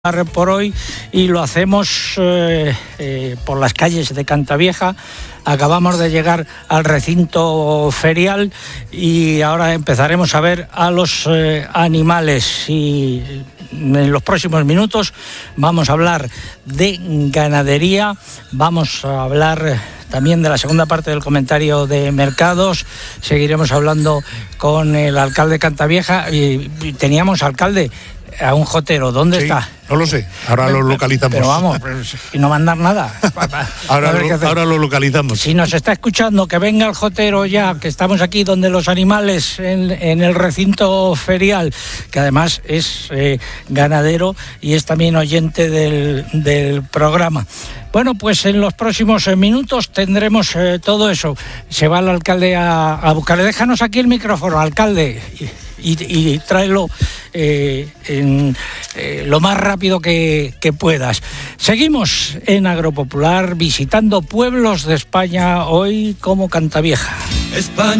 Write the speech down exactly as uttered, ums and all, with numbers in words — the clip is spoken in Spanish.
por hoy y lo hacemos eh, eh, por las calles de Cantavieja. Acabamos de llegar al recinto ferial y ahora empezaremos a ver a los eh, animales y en los próximos minutos vamos a hablar de ganadería, vamos a hablar también de la segunda parte del comentario de mercados, seguiremos hablando con el alcalde de Cantavieja y, y teníamos alcalde a un jotero, ¿dónde sí, está? No lo sé, ahora lo localizamos. Pero vamos, y no mandar nada. ahora, lo, ahora lo localizamos. Si nos está escuchando, que venga el jotero ya, que estamos aquí donde los animales, en, en el recinto ferial, que además es eh, ganadero y es también oyente del, del programa. Bueno, pues en los próximos minutos tendremos eh, todo eso. Se va el alcalde a, a buscarle. Déjanos aquí el micrófono, alcalde. Y, y tráelo eh, en, eh, lo más rápido que, que puedas. Seguimos en Agropopular visitando pueblos de España, hoy como Cantavieja. España.